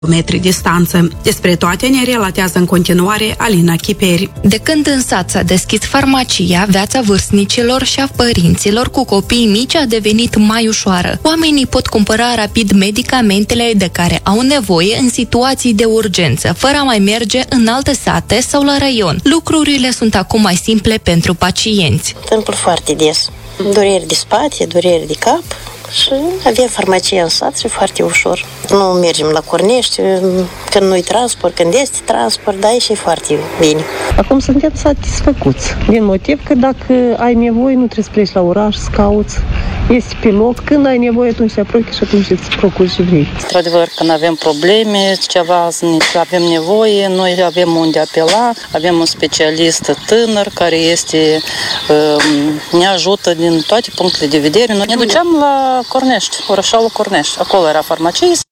metri distanță. Despre toate ne relatează în continuare Alina Chiperi. De când în sat s-a deschis farmacia, viața vârstnicilor și a părinților cu copii mici a devenit mai ușoară. Oamenii pot cumpăra rapid medicamentele de care au nevoie în situații de urgență, fără a mai merge în alte sate sau la raion. Lucrurile sunt acum mai simple pentru pacienți. Întâmplă foarte des. Dureri de spate, dureri de cap. Și avem farmacie în sat și foarte ușor. Nu mergem la Cornești, când nu-i transport, când este transport, da, e și foarte bine. Acum suntem satisfăcuți, din motiv că dacă ai nevoie, nu trebuie să pleci la oraș, să cauți, este pe loc. Când ai nevoie, atunci te apropii și atunci îți procuri și vrei. Într-adevăr, când avem probleme, ceva avem nevoie, noi avem unde apela, avem un specialist tânăr care ne ajută din toate punctele de vedere. Noi ne duceam la Cornești, orășalul Cornești. Acolo era farmacie.